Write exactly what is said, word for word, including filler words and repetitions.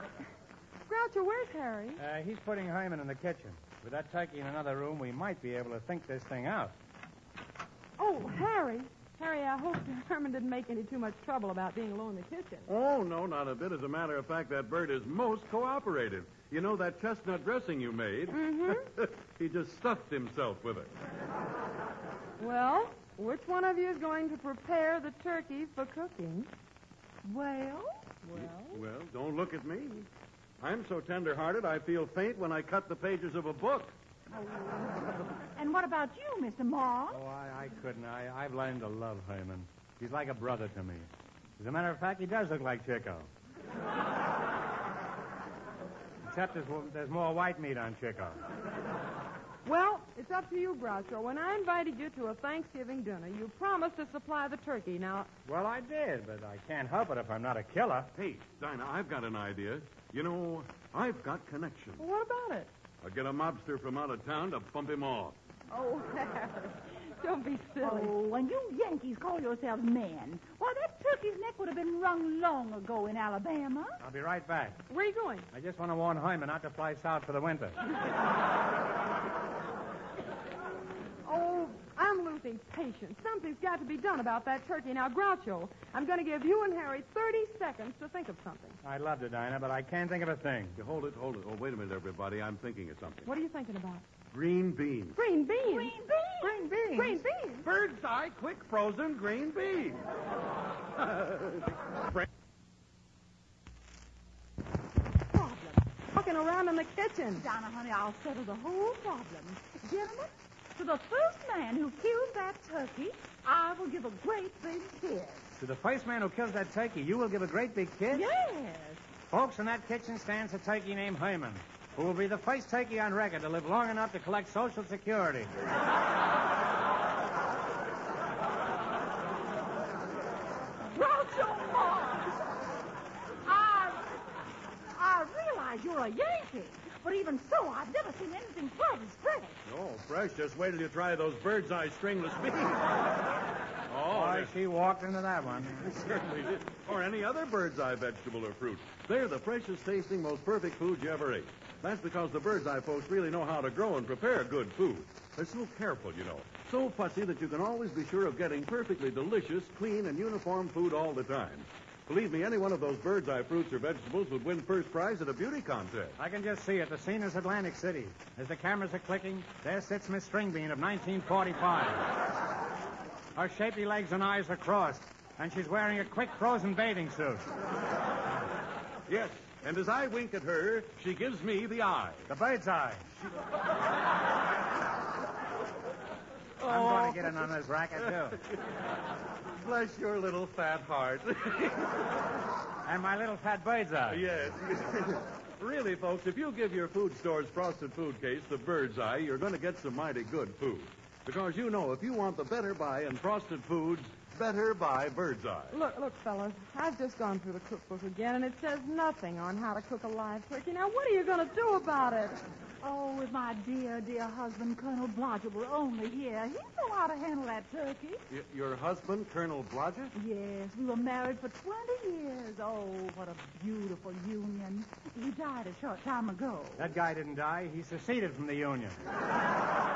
Groucho, where's Harry? Uh, he's putting Hyman in the kitchen. With that turkey in another room, we might be able to think this thing out. Oh, Harry. Harry, I hope Herman didn't make any too much trouble about being alone in the kitchen. Oh, no, not a bit. As a matter of fact, that bird is most cooperative. You know that chestnut dressing you made? Mm-hmm. He just stuffed himself with it. Well, which one of you is going to prepare the turkey for cooking? Well, well. Well, don't look at me. I'm so tender-hearted I feel faint when I cut the pages of a book. And what about you, Mister Moss? Oh, I, I couldn't. I, I've learned to love Hyman. He's like a brother to me. As a matter of fact, he does look like Chico. Except there's, there's more white meat on Chico. Well, it's up to you, Groucho. When I invited you to a Thanksgiving dinner, you promised to supply the turkey. Now... Well, I did, but I can't help it if I'm not a killer. Hey, Dinah, I've got an idea. You know, I've got connections. Well, what about it? I'll get a mobster from out of town to bump him off. Oh, Harry, don't be silly. Oh, and you Yankees call yourselves men. Why, that turkey's neck would have been wrung long ago in Alabama. I'll be right back. Where are you going? I just want to warn Hyman not to fly south for the winter. Oh, I'm losing patience. Something's got to be done about that turkey. Now, Groucho, I'm going to give you and Harry thirty seconds to think of something. I'd love to, Dinah, but I can't think of a thing. You hold it, hold it. Oh, wait a minute, everybody. I'm thinking of something. What are you thinking about? Green beans. Green beans. Green beans. Green beans. Green beans. Bird's eye, quick frozen green beans. Problem. Walking around in the kitchen. Donna, honey, I'll settle the whole problem. Gentlemen, to the first man who kills that turkey, I will give a great big kiss. To the first man who kills that turkey, you will give a great big kiss? Yes. Folks, in that kitchen stands a turkey named Hyman, who will be the first turkey on record to live long enough to collect Social Security. Groucho Marx! I, I realize you're a Yankee, but even so, I've never seen anything quite as fresh. Oh, fresh. Just wait till you try those bird's eye stringless beans. Oh, Boy, she walked into that one. certainly did. Or any other bird's eye vegetable or fruit. They're the freshest tasting, most perfect food you ever ate. That's because the bird's eye folks really know how to grow and prepare good food. They're so careful, you know. So fussy that you can always be sure of getting perfectly delicious, clean, and uniform food all the time. Believe me, any one of those bird's eye fruits or vegetables would win first prize at a beauty contest. I can just see it. The scene is Atlantic City. As the cameras are clicking, there sits Miss Stringbean of nineteen forty-five. Her shapely legs and eyes are crossed, and she's wearing a quick frozen bathing suit. Yes, and as I wink at her, she gives me the eye. The bird's eye. I'm going to get in on this racket, too. Bless your little fat heart. And my little fat bird's eye. Yes. Really, folks, if you give your food store's frosted food case the bird's eye, you're going to get some mighty good food. Because you know, if you want the better buy in frosted foods, better buy bird's eye. Look, look, fellas, I've just gone through the cookbook again, and it says nothing on how to cook a live turkey. Now, what are you going to do about it? Oh, if my dear, dear husband, Colonel Blodgett, were only here, he'd know how to handle that turkey. Y- your husband, Colonel Blodgett? Yes, we were married for twenty years. Oh, what a beautiful union. He died a short time ago. That guy didn't die. He seceded from the Union.